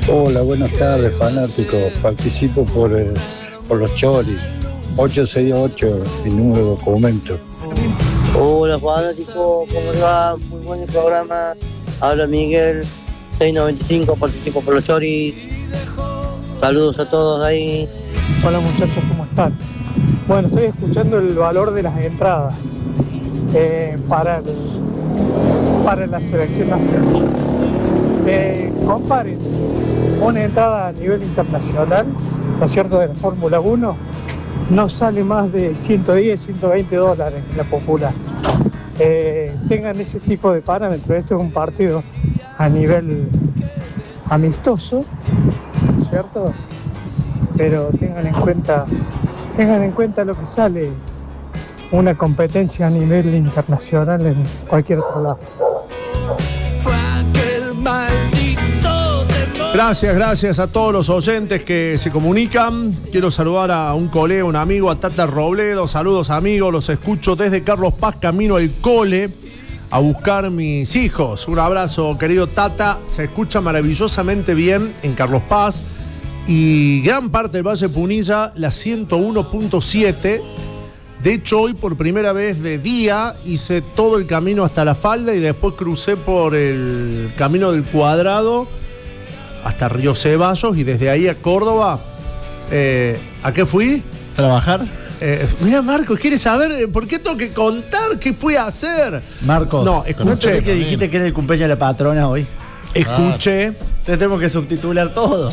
Hola, buenas tardes, fanáticos. Participo por los choris. 868, mi número de documento. Hola, fanático, ¿cómo les va? Muy buen el programa. Habla Miguel, 695, participo por los choris. Saludos a todos ahí. Hola muchachos, ¿cómo están? Bueno, estoy escuchando el valor de las entradas para la selección nacional. Comparen una entrada a nivel internacional, ¿no es cierto?, de la Fórmula 1, no sale más de 110, 120 dólares la popular. Tengan ese tipo de parámetros. Esto es un partido a nivel amistoso, ¿no es cierto? Pero tengan en cuenta lo que sale una competencia a nivel internacional en cualquier otro lado. Gracias a todos los oyentes que se comunican. Quiero saludar a un colega, un amigo, a Tata Robledo. Saludos, amigos, los escucho desde Carlos Paz, camino al cole a buscar mis hijos. Un abrazo, querido Tata. Se escucha maravillosamente bien en Carlos Paz y gran parte del Valle Punilla, la 101.7. De hecho, hoy por primera vez de día hice todo el camino hasta La Falda y después crucé por el camino del Cuadrado hasta Río Ceballos y desde ahí a Córdoba. ¿A qué fui? ¿Trabajar? Mira, Marcos, ¿quieres saber por qué tengo que contar qué fui a hacer? Marcos, no, escuché. ¿No que dijiste que era el cumpleaños de la patrona hoy? Escuché. Te tenemos que subtitular todo.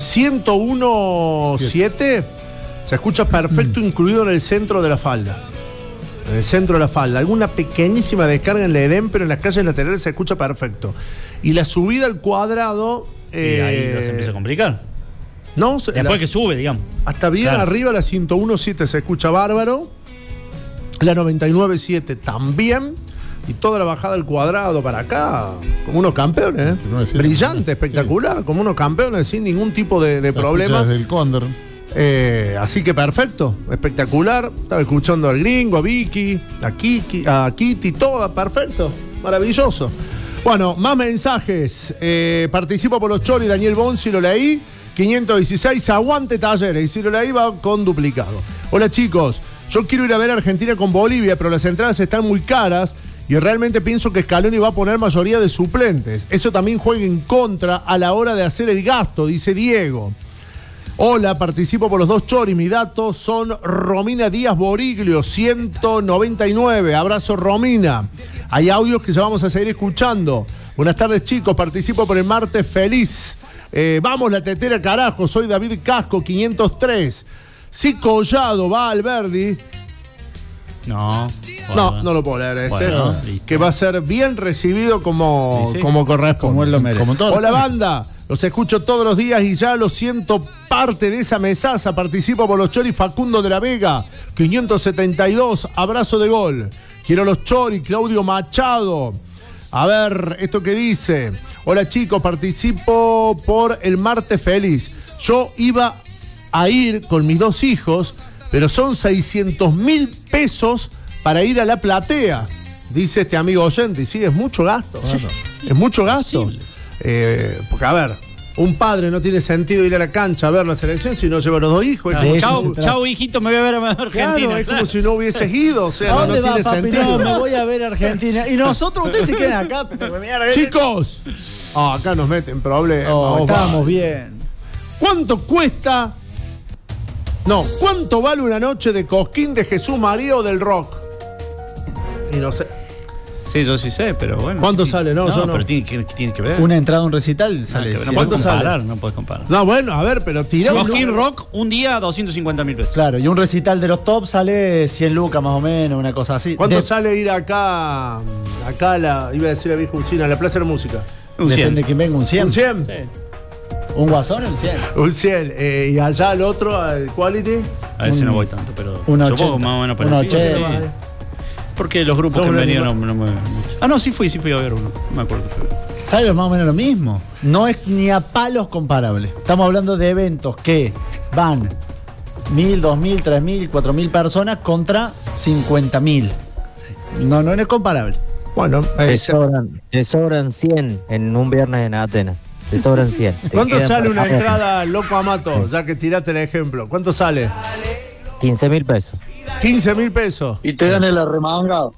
101.7 se escucha perfecto, incluido en el centro de La Falda. En el centro de La Falda. Alguna pequeñísima descarga en la Edén, pero en las calles laterales se escucha perfecto. Y la subida al Cuadrado... y ahí se empieza a complicar. No, después que sube, digamos. Hasta bien claro. Arriba la 101.7 se escucha bárbaro. La 99.7 también. Y toda la bajada al Cuadrado para acá, como unos campeones, brillante, espectacular, sí. Como unos campeones sin ningún tipo de problemas. Desde el Cóndor. Así que perfecto, espectacular. Estaba escuchando al Gringo, a Vicky, a Kitty, todo perfecto, maravilloso. Bueno, más mensajes. Participo por los choris, Daniel Bonzi, lo leí. 516, aguante Talleres. Y si lo leí va con duplicado. Hola chicos, yo quiero ir a ver a Argentina con Bolivia, pero las entradas están muy caras y realmente pienso que Scaloni va a poner mayoría de suplentes. Eso también juega en contra a la hora de hacer el gasto, dice Diego. Hola, participo por los dos choris. Mis datos son Romina Díaz Boriglio, 199. Abrazo, Romina. Hay audios que ya vamos a seguir escuchando. Buenas tardes, chicos. Participo por el martes feliz. Vamos, la tetera, carajo. Soy David Casco, 503. Si Collado va al Verdi. No lo puedo leer Bueno, que va a ser bien recibido como corresponde. Como él lo merece. Como todo. Hola, banda. Los escucho todos los días y ya lo siento parte de esa mesaza. Participo por los choris, Facundo de la Vega, 572. Abrazo de gol. Quiero los choris, Claudio Machado. A ver, esto que dice. Hola chicos, participo por el martes feliz. Yo iba a ir con mis dos hijos, pero son 600.000 pesos para ir a la platea, dice este amigo oyente. Y sí, es mucho gasto. Claro. Es mucho gasto. Porque, a ver, un padre no tiene sentido ir a la cancha a ver la selección si no lleva a los dos hijos. Chau, hijito, me voy a ver a Argentina. Claro, es como si no hubieses ido. O sea, ¿a dónde no va, tiene papi? sentido. No, me voy a ver a Argentina. Y nosotros, ustedes se quedan acá. Chicos, acá nos meten problemas. Estábamos bien. ¿Cuánto cuesta? No, ¿cuánto vale una noche de Cosquín, de Jesús María o del Rock? Y no sé. Sí, yo sí sé, pero bueno. ¿Cuánto sale? No, yo no. Pero tiene que ver. Una entrada a un recital sale. No puedes comparar, no puedes comparar. No, bueno, a ver, pero tirá Cosquín Rock, un día 250.000 pesos. Claro, y un recital de los top sale 100 lucas más o menos, una cosa así. ¿Cuánto sale ir acá a la, iba a decir a vieja usina, a la Plaza de la Música? Un 100. Depende de quién venga, un 100. ¿Un 100? Sí. ¿Un guasón? Un 100. Un 100. Y allá al otro, al Quality. A veces no voy tanto, pero. Un 80. Supongo más o menos Un parecido. 80. Porque los grupos que han venido no me. No, sí fui a ver uno. No me acuerdo que fue. ¿Sabes? Más o menos lo mismo. No es ni a palos comparable. Estamos hablando de eventos que van 1.000, 2.000, 3.000, 4.000 personas contra 50.000. Sí. No es comparable. Bueno, te sobran 100 en un viernes en Atenas. te sobran 100. ¿Cuánto sale una entrada al Loco Amato? Ya que tiraste el ejemplo. ¿Cuánto sale? 15.000 pesos. 15.000 pesos. Y te dan el arremangado.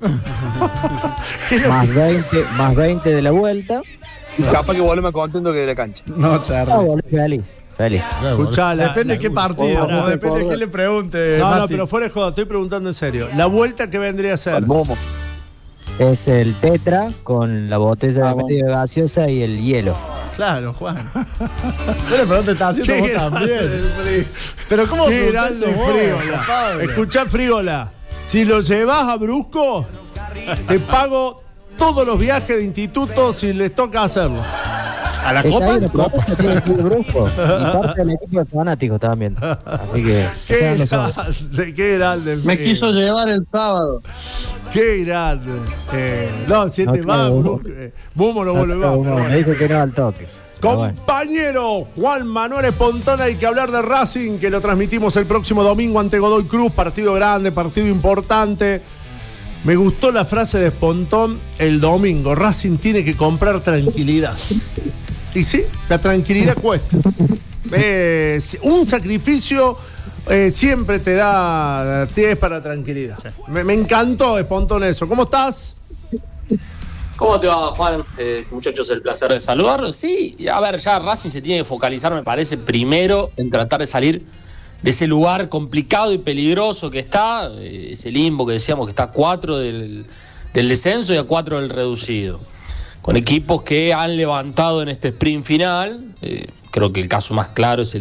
Más 20 de la vuelta. Y capaz que vuelve más contento que de la cancha. No, Charlie. Volvés feliz. Escuchala. Depende de qué partido, o depende de quién le pregunte. No, Mati. pero fuera de joda, estoy preguntando en serio. ¿La vuelta qué vendría a ser? Es el tetra con la botella de medio de gaseosa y el hielo. Claro, Juan. Pero te estás haciendo vos también. Pero ¿cómo qué grande Frígola? Pablo? Escuchá, Frígola. Si lo llevas a Brusco, te pago todos los viajes de instituto si les toca hacerlos. ¿A la Copa? Tiene que ir Brusco. Y parte del equipo de fanáticos también. Así que. Qué grande. Me quiso llevar el sábado. Qué grande. No, si te va, Bumo lo vuelve más. Me dijo que no al toque. Compañero Juan Manuel Espontón, hay que hablar de Racing, que lo transmitimos el próximo domingo ante Godoy Cruz. Partido grande, partido importante. Me gustó la frase de Espontón el domingo. Racing tiene que comprar tranquilidad. Y sí, la tranquilidad cuesta. Un sacrificio siempre te es para tranquilidad. Me encantó, Espontón, eso. ¿Cómo estás? ¿Cómo te va, Juan? Muchachos, el placer de saludar. Sí, a ver, ya Racing se tiene que focalizar, me parece, primero en tratar de salir de ese lugar complicado y peligroso que está, ese limbo que decíamos que está a 4 del descenso y a 4 del reducido. Con equipos que han levantado en este sprint final, creo que el caso más claro es el